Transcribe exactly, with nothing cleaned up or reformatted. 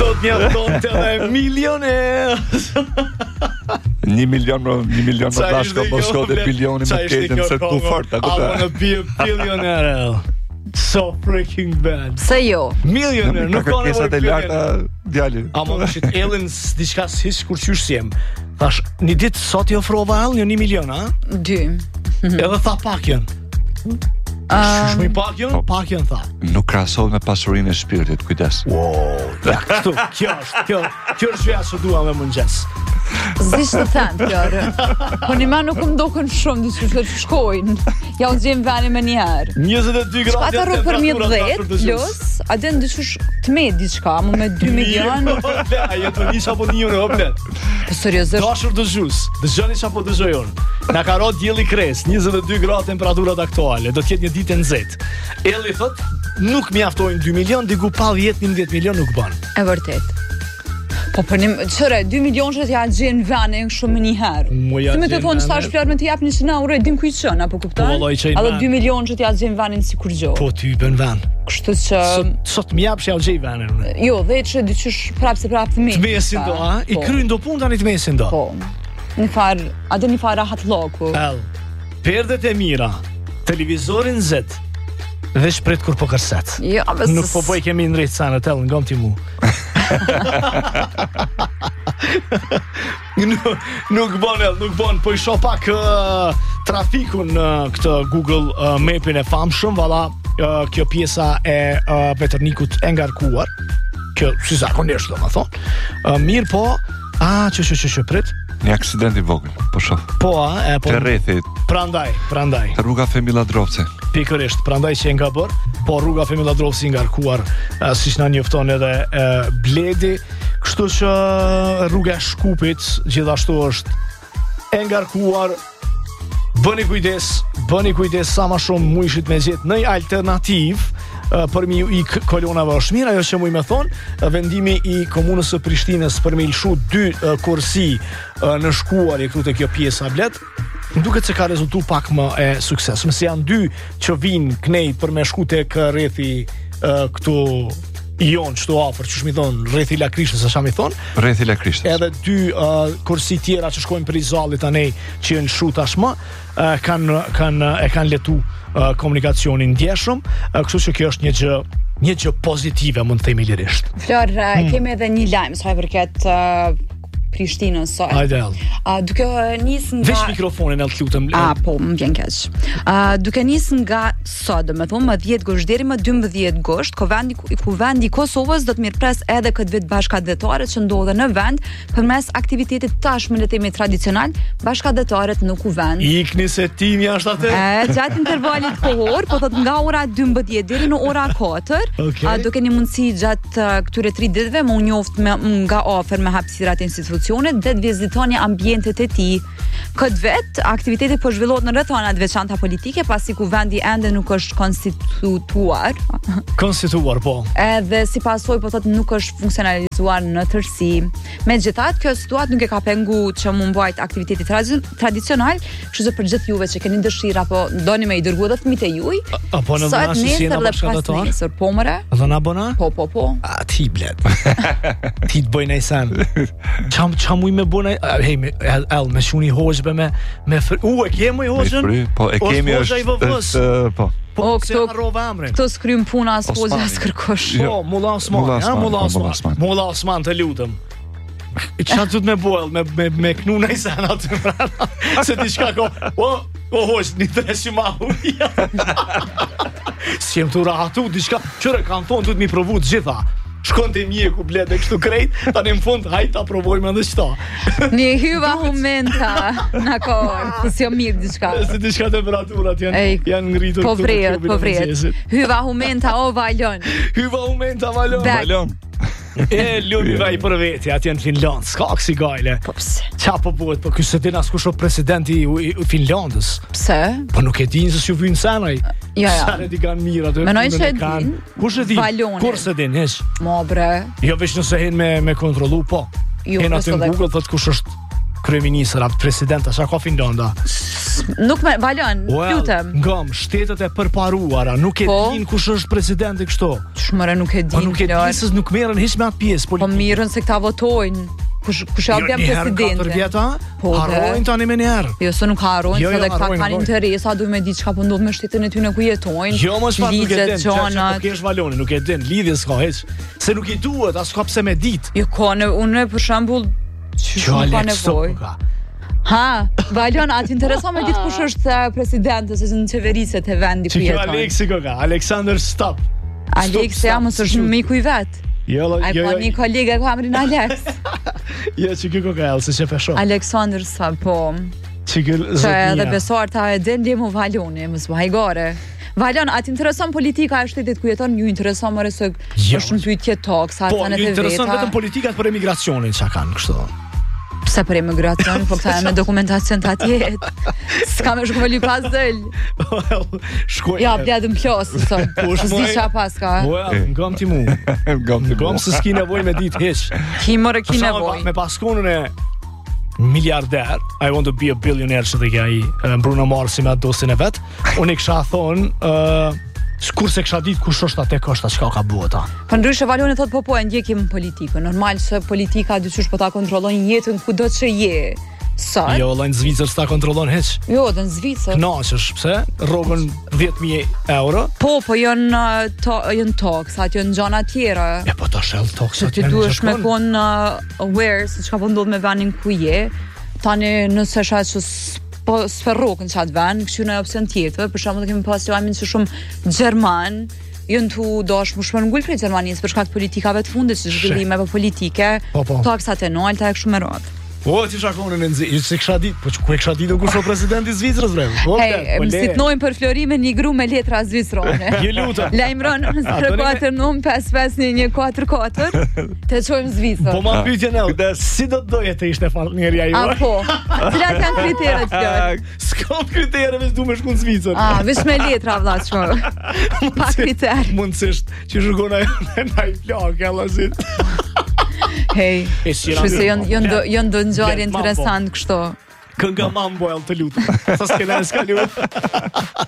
Do të mjaftonte edhe milioner. Një milion, një milion më dashka po shkote bilioni më ketën se tu fort, a I wanna be a billionaire. So freaking bad. Se jo. Millionaire, nuk ka kërkesat e larta djali. A më shit Ellen diçka s'hiç kur qysh jem. Thash, një ditë sot i ofrova Ellen një milion, a? Dy. Edhe tha pak janë. Shush më i pak janë, pak janë tha. Nuk krahasohet me pasurinë e shpirtit, kujdes. Wow, ja këtu, kjo është, kjo, kjo është veja që dua me mëngjes. Zish të thënë, Florë. Po një ma nuk më ndokën shumë, disë që të shkojnë. Ja unë gjemë veni me njerë. njëzet e dy gradë. Shka të rrë për një dhjetë, plus, a dhe në dyqush të me diçka, mu me dy milion. Ajo të një qapo një euro, oblet. Po seriozisht. Dashur dëgjus, dëgjoni qapo dëgjojon. Na ka rot dielli kres, njëzet e dy gradë temperaturat aktuale, do të jetë një ditë e nxehtë. Elli thot, nuk mjaftojnë dy milion, diku pa dhjetë njëmbëdhjetë milion nuk bën. E vërtet. Po për një, qëre, dy milion që t'ja gjenë vene shumë një herë. Si me të thonë që ta është flarë me të japë një qëna euro, e dim kuj qënë, apo kuptan? Po, a dhe dy milion që t'ja gjenë venin si kur gjo. Po, ty bën ven. Kështu që... Sot, sot më japë që ja u gjej venin. Jo, dhe që dyqysh prapë se prapë të mesin. Të mesin do, a? I kryin do punë tani të mesin do. Po, një farë, a dhe një farë rahat loku. El, perdet e mira, televizorin zet, dhe shprit kur po kërset. Jo, bes... Nuk po poj kemi në rejtë sanë, tel, ngom ti mu. nuk, nuk bon, el, nuk bon, po i shoh pak uh, trafikun në uh, këtë Google uh, Mapin e famshëm, valla uh, kjo pjesa e uh, veternikut e ngarkuar, kjo si zakonisht do më thonë, uh, mirë po, a, që që që që prit, një aksident i vogël, po shoh. Po, a, e, po. Të rrethit. Prandaj, prandaj. Të rruga Femi Ladrovci. Pikërisht, prandaj që e nga bërë, po rruga Femi Ladrovci ngarkuar, uh, siç na njofton edhe uh, Bledi, kështu që rruga e Shkupit gjithashtu është e ngarkuar. Bëni kujdes, bëni kujdes sa më shumë mujshit me gjetë në alternativë Uh, për mi i kolonave është mirë. Ajo që mu i me thonë, uh, vendimi i komunës së Prishtinës për me ilshu dy uh, kursi uh, në shkuar e këtu të kjo pjesa blet, më duket se ka rezultu pak më e sukses. Mëse janë dy që vinë knejt për me shku të kë rrethi uh, këtu i jonë qëtu afer, që shmi thonë, rrethi Lakrishtës, a shami thonë. Rrethi Lakrishtës. Edhe dy uh, kursi tjera që shkojnë për i zalit anej që jenë shu tashmë, uh, kanë kan, e kanë letu Uh, komunikacionin ndjeshëm, uh, kështu që kjo është një gjë një gjë pozitive, mund të themi lirisht. Flor, uh, hmm. kemi edhe një lajm sa i përket uh, Prishtinës sot. Hajde. Uh, duke nisë nga Vesh mikrofonin el lutem. A, po, më vjen keq. Uh, duke nisë nga sot, do të thonë më dhjetë gusht deri më dymbëdhjetë gusht, ku vendi ku vendi i Kosovës do të mirëpres edhe këtë vit bashkëdhetare që ndodhen në vend përmes aktivitetit tashmë le të themi tradicional, bashkëdhetaret në kuvend. Ikni se tim jashtë atë. E, gjatë intervalit kohor, po thot nga ora dymbëdhjetë deri në ora katër, okay. uh, do keni mundësi gjatë uh, këtyre tre ditëve më u njoft me, nga afër me hapësirat e institucionit dhe të vizitoni ambientet e tij. Këtë vet, aktiviteti po zhvillohet në rrethana të veçanta politike, pasi kuvendi ende nuk është konstitutuar. Konstitutuar, po. Edhe si pasojë po thotë nuk është funksionalizuar në tërësi. Megjithatë, kjo situatë nuk e ka pengu që mund mbajt aktiviteti tradi tradicional, kështu që për gjithë juve që keni dëshirë apo doni me i dërguar edhe fëmijët e juaj. Apo në mënyrë si jena bashkëdhetar. Nesër po mëre. Do na bëna? Po, po, po. A ti blet. Ti të bëj nejsan. Çam çam uj me bëna, hey me el me shuni hoxhbe me me u e kemi hoxhën? Po e kemi është po. Po këto këto skrym puna as hoxha as kërkosh. Po, Mulla Osman, ja Mulla Osman. Mulla Osman të lutem. Qa të të me bojl, me, me, me knu në i sen atë në prana, se ti shka ko, o, o hosh, një të reshi ma huja. Si jem të rahatu, di shka, qëre, kanë thonë, du të mi provu të gjitha. Shkon të mjeku, blede, kështu krejt, tani në fund, hajt ta provojme edhe qëta. Një hyva humenta, në korë, të si o mirë di shka. Se di shka temperaturat janë, janë ngritur. Po vrejët, po vrejët. Hyva humenta, o valon. Hyva humenta, valon. Valon. E, lumi vaj për veti, atje në Finland, s'ka kësi gajle. Po pse? Qa po bëhet, po kësë din as kush o presidenti i Finlandës. Pse? Po nuk e din se s'ju vynë senaj. Ja, ja. Sene di kanë mirë atë. Menoj që e din. Kush e din? Valone. Kur se din, heq? Mo bre. Jo veç nëse hen me, me kontrolu, po. Jo, hen atë në Google, thët kush është kryeministra, presidenta, çka ka Finlanda? Nuk me Valon, Well, lutem. ngam, shtetet e përparuara, nuk e Po. din kush është presidenti kështu. Çmëre nuk e Po din. nuk e Flor. din se nuk merren hiç me atë pjesë Po politike. mirën se këta votojnë. Kush kush ja bën katër presidenti. vjeta, Po, harrojnë tani me njerë. Jo, se nuk harrojnë, Jo, se jo, edhe këta harrojnë, kanë harrojnë. interesa, duhet me ditë çka po ndodh me shtetin e tyre ku jetojnë. Jo, më çfarë nuk e din, ligjet, çka gjonat. po kesh Valoni, nuk e din, lidhje s'ka hiç. Se nuk i duhet, as ka pse me ditë. Jo, ka në, unë për shembull që Kjo nuk ka Alex Sop nevojë. ka. Ha, Valon, atë intereson me ditë kush është eh, presidenti ose në qeveriset e vendi ku Që kjo jeton. Alexi ko ka, Alexander Stop. Alex Stop, jam stop, është shoot. miku i vet. Jo, Ai jo, po jo, një kolegë ka emrin Alex. jo, që kjo ko ka elë, se që pesho. Alexander sa po. Që kjo Që edhe zotnia. besuar ta e din lemu Valoni, mos vaj gore. Valon, atë intereson politika e shtetit ku jeton, ju intereson më se Jo, është në pyetje tok, sa Po, kanë ju të intereson veta. vetëm politikat për emigracionin që kanë kështu. Pse për emigracion, po këta e me dokumentacion të atjet. S'ka me shkëvëllu pas dëll. Well, shkoj. Ja, bledëm plasë, sot. Po, shmoj. Zdi qa pas ka. Well, ngam ti mu. Ngam ti Ngam se s'ki nevoj me ditë hiç. Ki more ki Për shembull, nevoj. me paskonën e miliarder, I want to be a billionaire që dhe kja i e, Bruno Marsi me atë dosin e vet, unë i kisha thonë, uh, kur se kisha ditë kush është atë koshta çka ka bua ta. Për ndryshe Valoni thot po po e ndjekim politikën. Normal se politika dyqysh po ta kontrollojnë jetën kudo që je. Sot? Jo, valla në Zvicër s'ta kontrollon hiç. Jo, dhe në Zvicër. Knaqesh, pse? Rrogën dhjetë mijë euro. Po, po janë uh, to, janë toksat, janë gjana tjera. E po ta shell Që toksat ti janë duhesh me Japon. kon uh, aware se çka po ndodh me vendin ku je. Tani nëse shat që s- po sferrokën çat vend, kështu në opsion tjetër, për shembull kemi pas jamin që shumë gjerman jënë tu dosh më shpërngull prej Gjermanisë për shkak të politikave të fundit, që zhvillimeve politike, Po, po. taksat e nolta e kështu me radhë. Po, ti shakonën e nxirr, se kisha ditë, po që ku e kisha ditë kush o presidenti i Zvicrës bre? Po, Hey, po më le. sitnojmë për Florimin një gru me letra zvicrone. Ju lutem. Lajmëron zero katër num pesë pesë një një katër katër. Të çojmë Zvicër. Po ma pyetje ne. Kujdes. Si do të doje të ishte falënderia A juaj? po. Cilat janë kriteret Flor? S'ka kritere veç du me shku në Zvicër. Ah, veç me letra vlla çfarë. Pa kriter. Mundësisht që shkon ajo në ai plak alla si. Hey. E si Kështu se janë janë do- janë do ngjarje Vjen mambo. interesant kështu. Kënga mambo e të lutem. Sa s'kena s'ka lutem.